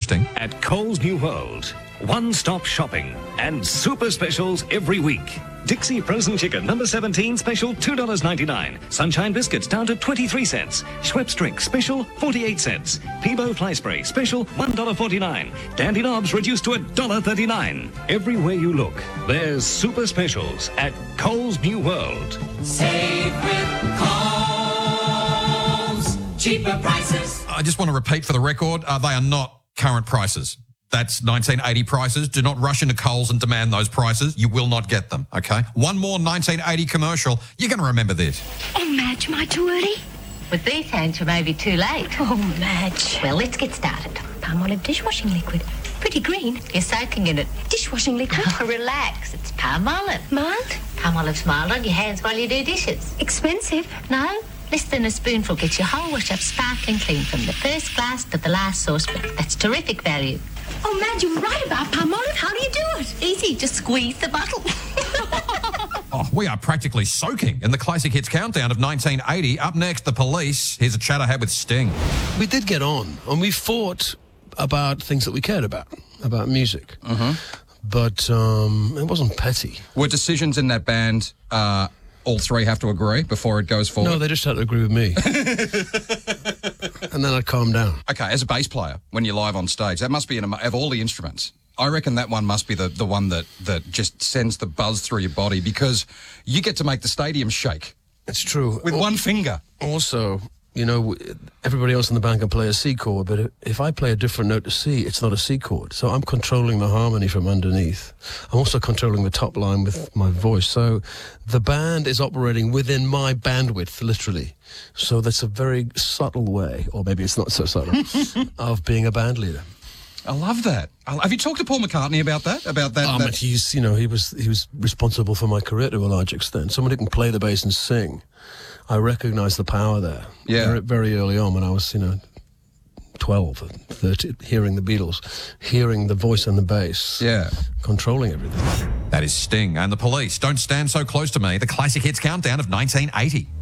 Sting. At Coles New World, one-stop shopping and super specials every week. Dixie frozen chicken number 17 special $2.99. Sunshine biscuits down to 23 cents. Schweppes drink special 48 cents. Peebo fly spray special $1.49. Dandy knobs reduced to $1.39. Everywhere you look, there's super specials at Coles New World. Save with Coles. Cheaper prices. I just want to repeat for the record, they are not current prices. That's 1980 prices. Do not rush into Coles and demand those prices. You will not get them, okay? One more 1980 commercial. You're going to remember this. Oh, Madge, am I too early? With these hands, you may be too late. Oh, Madge. Well, let's get started. Palmolive dishwashing liquid. Pretty green. You're soaking in it. Dishwashing liquid. Oh, relax. It's Palmolive. Mild? Palmolive's mild on your hands while you do dishes. Expensive? No? Less than a spoonful gets your whole wash up sparkling clean from the first glass to the last saucepan. That's terrific value. Oh, Madge, you're right about Palmolive. How do you do it? Easy, just squeeze the bottle. Oh, we are practically soaking in the classic hits countdown of 1980. Up next, The Police. Here's a chat I had with Sting. We did get on, and we fought about things that we cared about music. But it wasn't petty. Were decisions in that band, all three have to agree before it goes forward? No, they just had to agree with me. And then I'd calm down. Okay, as a bass player, when you're live on stage, that must be, of all the instruments, I reckon that one must be the one that just sends the buzz through your body, because you get to make the stadium shake. It's true. With one finger. Also, you know, everybody else in the band can play a C chord, but if I play a different note to C, it's not a C chord. So I'm controlling the harmony from underneath. I'm also controlling the top line with my voice. So the band is operating within my bandwidth, literally. So that's a very subtle way, or maybe it's not so subtle, of being a band leader. I love that. Have you talked to Paul McCartney about that? But he's, you know, he was responsible for my career to a large extent. Someone who can play the bass and sing. I recognized the power there. Yeah. Very, very early on when I was, 12 or 13, hearing the Beatles, hearing the voice and the bass. Yeah. Controlling everything. That is Sting and The Police. Don't Stand So Close to Me, the classic hits countdown of 1980.